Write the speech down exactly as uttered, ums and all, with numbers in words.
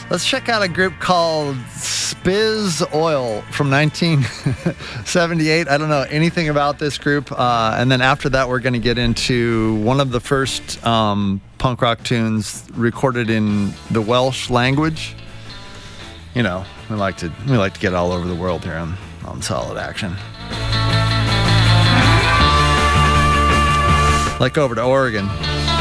Let's check out a group called Spiz Oil from nineteen seventy-eight. I don't know anything about this group. Uh, and then after that, we're going to get into one of the first um, punk rock tunes recorded in the Welsh language. You know, we like to we like to get all over the world here on, on Solid Action. Like over to Oregon.